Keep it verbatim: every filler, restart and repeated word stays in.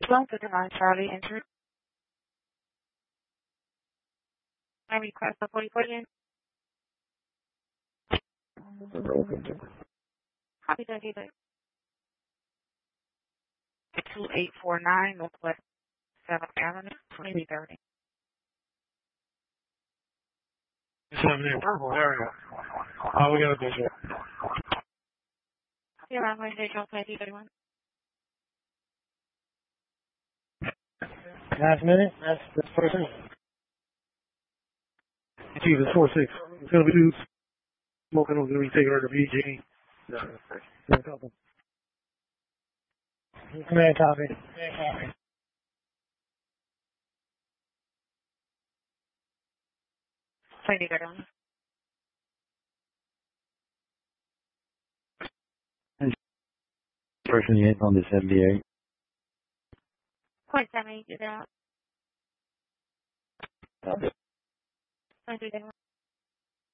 Welcome to the Nine Charlie Entry. I request a forty forty. Copy that either. two eight four nine Northwest seventh Avenue, twenty thirty. seven in purple area. All we got to do is Here, I'm going to take twenty thirty-one. last minute. That's the person. Chief is four six. It's gonna be two smoking. We're gonna be taking her to B G. No couple. Man, copy. Man, copy. twenty thirty-one. Person yet on this M D A. Point seven eight zero. Okay. twenty thirty-one.